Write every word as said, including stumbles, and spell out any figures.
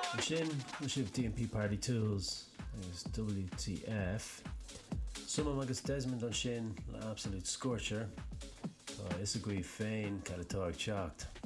Sin sibh D and P Party Tools agus W T F. Suma agus Desmond an sin le Absolute Scorcher. Tá is a gcuí féin cad atá ag teacht.